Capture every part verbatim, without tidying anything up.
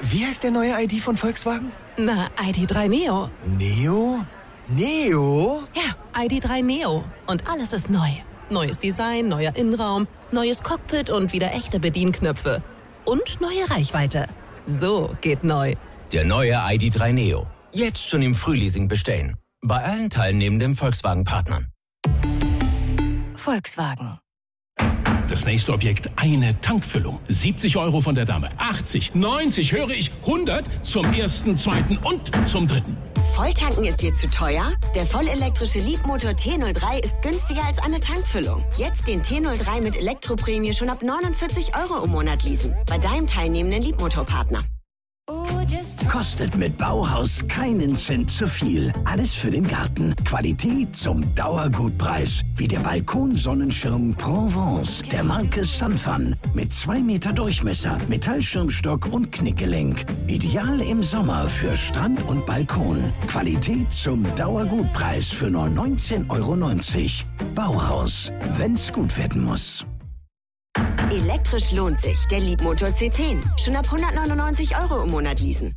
Wie heißt der neue I D von Volkswagen? Na, I D drei Neo. Neo? Neo? Ja, I D drei Neo. Und alles ist neu. Neues Design, neuer Innenraum, neues Cockpit und wieder echte Bedienknöpfe. Und neue Reichweite. So geht neu. Der neue I D drei Neo. Jetzt schon im Frühleasing bestellen. Bei allen teilnehmenden Volkswagen-Partnern. Volkswagen. Das nächste Objekt, eine Tankfüllung. siebzig Euro von der Dame. achtzig, neunzig, höre ich, hundert zum ersten, zweiten und zum dritten. Volltanken ist dir zu teuer? Der vollelektrische Leapmotor T null drei ist günstiger als eine Tankfüllung. Jetzt den T null drei mit Elektroprämie schon ab neunundvierzig Euro im Monat leasen. Bei deinem teilnehmenden Leapmotor-Partner. Kostet mit Bauhaus keinen Cent zu viel. Alles für den Garten. Qualität zum Dauergutpreis. Wie der Balkonsonnenschirm Provence der Marke Sunfun. Mit zwei Meter Durchmesser, Metallschirmstock und Knickgelenk. Ideal im Sommer für Strand und Balkon. Qualität zum Dauergutpreis für nur neunzehn Euro neunzig. Bauhaus, wenn's gut werden muss. Elektrisch lohnt sich. Der Leapmotor C zehn. Schon ab hundertneunundneunzig Euro im Monat leasen.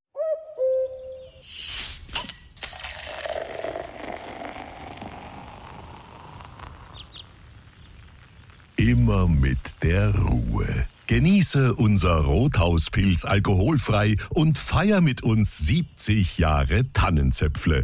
Immer mit der Ruhe. Genieße unser Rothauspilz alkoholfrei und feier mit uns siebzig Jahre Tannenzäpfle.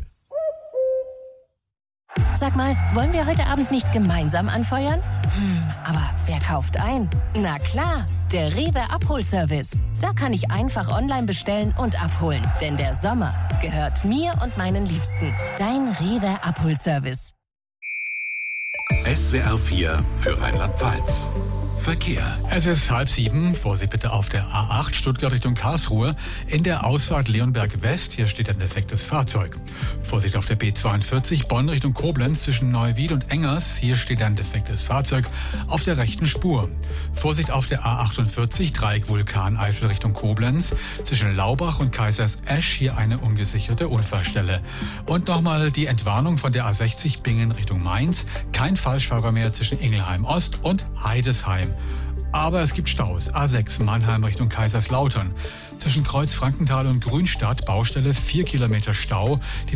Sag mal, wollen wir heute Abend nicht gemeinsam anfeuern? Hm, aber wer kauft ein? Na klar, der Rewe Abholservice. Da kann ich einfach online bestellen und abholen. Denn der Sommer gehört mir und meinen Liebsten. Dein Rewe Abholservice. S W R vier für Rheinland-Pfalz. Verkehr. Es ist halb sieben. Vorsicht bitte auf der A acht Stuttgart Richtung Karlsruhe. In der Ausfahrt Leonberg West. Hier steht ein defektes Fahrzeug. Vorsicht auf der B zweiundvierzig Bonn Richtung Koblenz zwischen Neuwied und Engers. Hier steht ein defektes Fahrzeug auf der rechten Spur. Vorsicht auf der A achtundvierzig Dreieck Vulkaneifel Richtung Koblenz. Zwischen Laubach und Kaisers Esch hier eine ungesicherte Unfallstelle. Und nochmal die Entwarnung von der A sechzig Bingen Richtung Mainz. Kein Falschfahrer mehr zwischen Ingelheim Ost und Heidesheim. Aber es gibt Staus. A sechs Mannheim Richtung Kaiserslautern. Zwischen Kreuz Frankenthal und Grünstadt Baustelle vier Kilometer Stau. Die